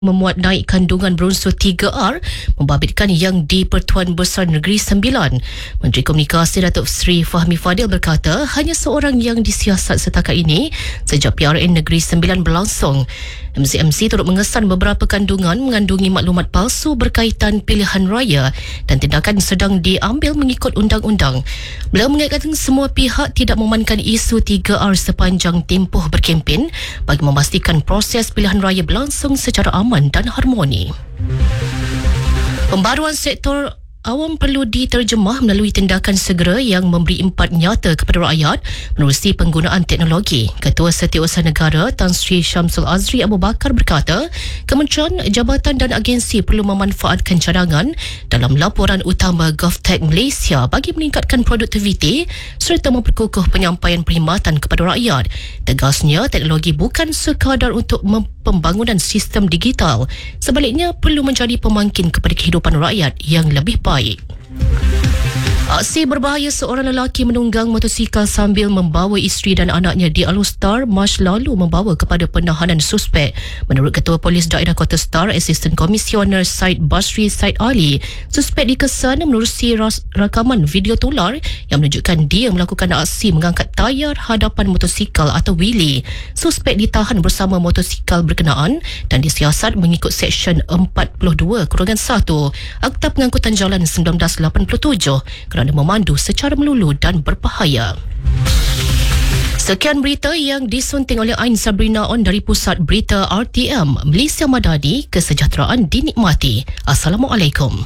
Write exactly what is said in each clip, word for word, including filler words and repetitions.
memuat naik kandungan berunsur tiga R membabitkan Yang di-Pertuan Besar Negeri Sembilan. Menteri Komunikasi Datuk Seri Fahmi Fadil berkata hanya seorang yang disiasat setakat ini sejak P R N Negeri Sembilan berlangsung. M C M C turut mengesan beberapa kandungan mengandungi maklumat palsu berkaitan pilihan raya dan tindakan sedang diambil mengikut undang-undang. Beliau mengingatkan semua pihak tidak memainkan isu tiga R sepanjang tempoh berkempen bagi memastikan proses pilihan raya berlangsung secara aman dan harmoni. Pembaruan sektor awam perlu diterjemah melalui tindakan segera yang memberi impak nyata kepada rakyat menerusi penggunaan teknologi. Ketua Setiausaha Negara Tan Sri Syamsul Azri Abu Bakar berkata, kementerian, jabatan dan agensi perlu memanfaatkan cadangan dalam laporan utama GovTech Malaysia bagi meningkatkan produktiviti serta memperkukuh penyampaian perkhidmatan kepada rakyat. Tegasnya, teknologi bukan sekadar untuk pembangunan sistem digital, sebaliknya perlu menjadi pemangkin kepada kehidupan rakyat yang lebih baik. Aksi berbahaya seorang lelaki menunggang motosikal sambil membawa isteri dan anaknya di Alor Star Mac lalu membawa kepada penahanan suspek. Menurut Ketua Polis Daerah Kota Star, Asisten Komisioner Said Basri Said Ali, suspek dikesan menerusi ras- rakaman video tular yang menunjukkan dia melakukan aksi mengangkat tayar hadapan motosikal atau wheelie. Suspek ditahan bersama motosikal berkenaan dan disiasat mengikut Seksyen empat puluh dua satu Akta Pengangkutan Jalan seribu sembilan ratus lapan puluh tujuh kerana memandu secara melulu dan berbahaya. Sekian berita yang disunting oleh Ain Sabrina On dari Pusat Berita R T M. Malaysia Madani, kesejahteraan dinikmati. Assalamualaikum.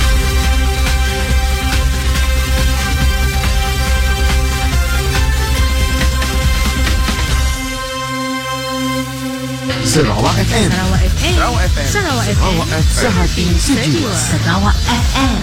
Sarawak F M. Sarawak F M. Sarawak F M. Sarawak F M. Sarawak F M. Sehati sejiwa. Sarawak F M.